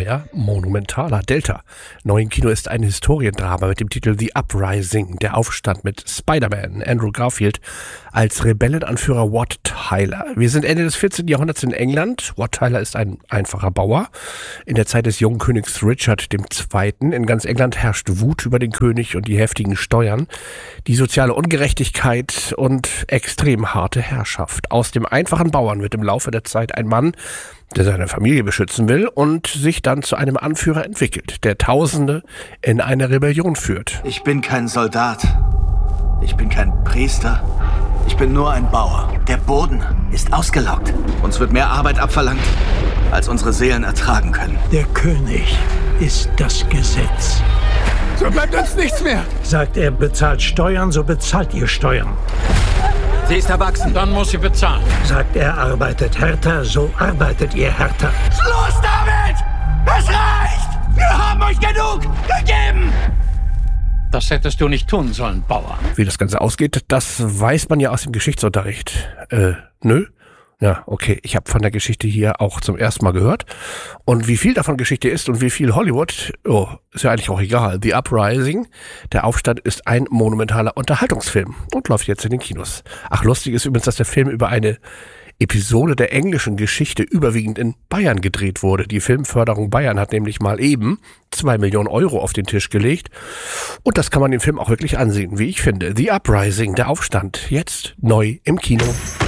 ja, monumentaler Delta. Neu im Kino ist ein Historiendrama mit dem Titel The Uprising, der Aufstand mit Spider-Man, Andrew Garfield, als Rebellenanführer Wat Tyler. Wir sind Ende des 14. Jahrhunderts in England. Wat Tyler ist ein einfacher Bauer. In der Zeit des jungen Königs Richard II. In ganz England herrscht Wut über den König und die heftigen Steuern, die soziale Ungerechtigkeit und extrem harte Herrschaft. Aus dem einfachen Bauern wird im Laufe der Zeit ein Mann, der seine Familie beschützen will und sich dann zu einem Anführer entwickelt, der Tausende in eine Rebellion führt. Ich bin kein Soldat. Ich bin kein Priester. Ich bin nur ein Bauer. Der Boden ist ausgelaugt. Uns wird mehr Arbeit abverlangt, als unsere Seelen ertragen können. Der König ist das Gesetz. So bleibt uns nichts mehr. Sagt er, bezahlt Steuern, so bezahlt ihr Steuern. Sie ist erwachsen. Dann muss sie bezahlen. Sagt er, arbeitet härter, so arbeitet ihr härter. Schluss damit! Es reicht! Wir haben euch genug gegeben! Das hättest du nicht tun sollen, Bauer. Wie das Ganze ausgeht, das weiß man ja aus dem Geschichtsunterricht. Nö? Ja, okay, ich habe von der Geschichte hier auch zum ersten Mal gehört. Und wie viel davon Geschichte ist und wie viel Hollywood, ist ja eigentlich auch egal. The Uprising, der Aufstand, ist ein monumentaler Unterhaltungsfilm und läuft jetzt in den Kinos. Ach, lustig ist übrigens, dass der Film über eine Episode der englischen Geschichte überwiegend in Bayern gedreht wurde. Die Filmförderung Bayern hat nämlich mal eben 2 Millionen Euro auf den Tisch gelegt. Und das kann man den Film auch wirklich ansehen, wie ich finde. The Uprising, der Aufstand, jetzt neu im Kino.